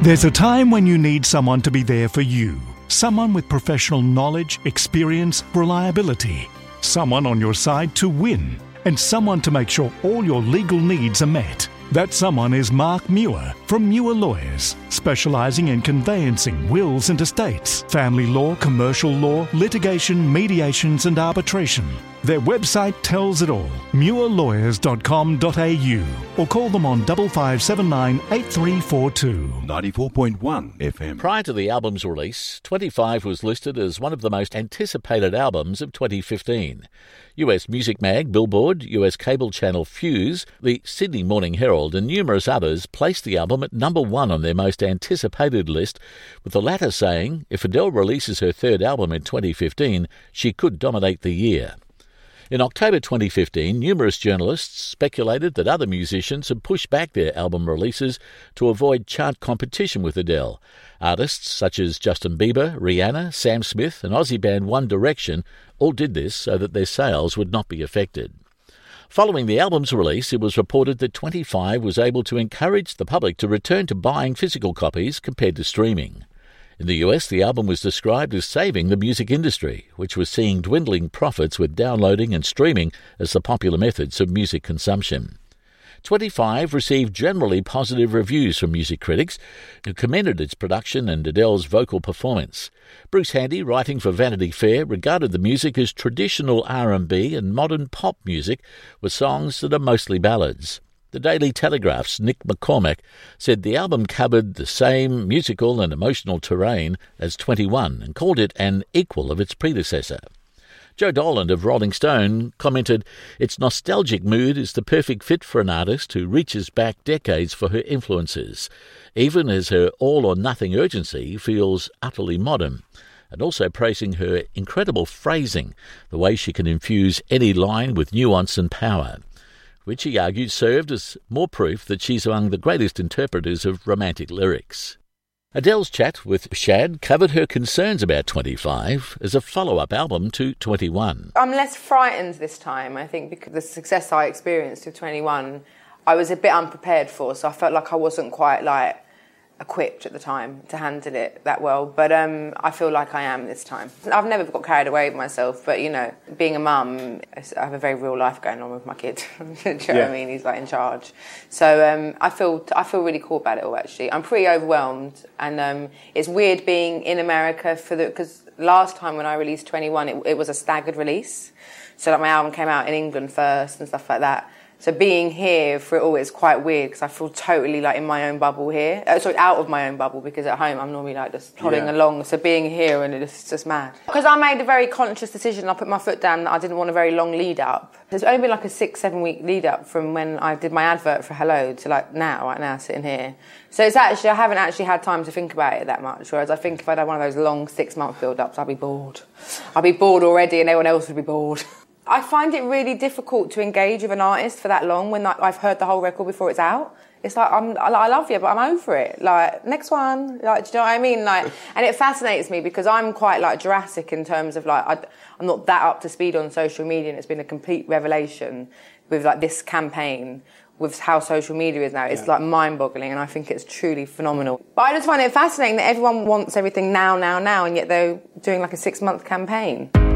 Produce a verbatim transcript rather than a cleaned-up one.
There's a time when you need someone to be there for you. Someone with professional knowledge, experience, reliability. Someone on your side to win. And someone to make sure all your legal needs are met. That someone is Mark Muir from Muir Lawyers, specialising in conveyancing wills and estates, family law, commercial law, litigation, mediations and arbitration. Their website tells it all, muir lawyers dot com dot a u, or call them on five five seven nine eight three four two. ninety-four point one F M. Prior to the album's release, twenty-five was listed as one of the most anticipated albums of twenty fifteen. U S Music Mag, Billboard, U S cable channel Fuse, the Sydney Morning Herald and numerous others placed the album at number one on their most anticipated list, with the latter saying if Adele releases her third album in twenty fifteen, she could dominate the year. In October twenty fifteen, numerous journalists speculated that other musicians had pushed back their album releases to avoid chart competition with Adele. Artists such as Justin Bieber, Rihanna, Sam Smith and Aussie band One Direction all did this so that their sales would not be affected. Following the album's release, it was reported that twenty-five was able to encourage the public to return to buying physical copies compared to streaming. In the U S, the album was described as saving the music industry, which was seeing dwindling profits with downloading and streaming as the popular methods of music consumption. twenty-five received generally positive reviews from music critics, who commended its production and Adele's vocal performance. Bruce Handy, writing for Vanity Fair, regarded the music as traditional R and B and modern pop music with songs that are mostly ballads. The Daily Telegraph's Nick McCormack said the album covered the same musical and emotional terrain as twenty-one and called it an equal of its predecessor. Joe Dolan of Rolling Stone commented, "Its nostalgic mood is the perfect fit for an artist who reaches back decades for her influences, even as her all-or-nothing urgency feels utterly modern," and also praising her incredible phrasing, the way she can infuse any line with nuance and power, which he argued served as more proof that she's among the greatest interpreters of romantic lyrics. Adele's chat with Shad covered her concerns about twenty-five as a follow-up album to twenty-one. I'm less frightened this time, I think, because the success I experienced with twenty-one, I was a bit unprepared for, so I felt like I wasn't quite, like, equipped at the time to handle it that well, but um, I feel like I am this time. I've never got carried away with myself, but, you know, being a mum, I have a very real life going on with my kid. Do you know yeah. what I mean? He's, like, in charge. So um, I feel I feel really cool about it all, actually. I'm pretty overwhelmed, and um, it's weird being in America for the... because last time when I released twenty-one, it, it was a staggered release. So, like, my album came out in England first and stuff like that. So being here for it all is quite weird because I feel totally like in my own bubble here. Uh, sorry, out of my own bubble, because at home I'm normally like just plodding yeah. along. So being here and it's just mad. Because I made a very conscious decision. I put my foot down that I didn't want a very long lead up. There's only been like a six, seven week lead up from when I did my advert for Hello to like now, right now, sitting here. So it's actually, I haven't actually had time to think about it that much. Whereas I think if I'd had one of those long six month build ups, I'd be bored. I'd be bored already and everyone else would be bored. I find it really difficult to engage with an artist for that long when like, I've heard the whole record before it's out. It's like, I'm, I love you, but I'm over it. Like, next one. Like, do you know what I mean? Like, and it fascinates me because I'm quite like Jurassic in terms of like, I, I'm not that up to speed on social media, and it's been a complete revelation with like this campaign, with how social media is now. It's yeah. like mind-boggling, and I think it's truly phenomenal. But I just find it fascinating that everyone wants everything now, now, now, and yet they're doing like a six-month campaign.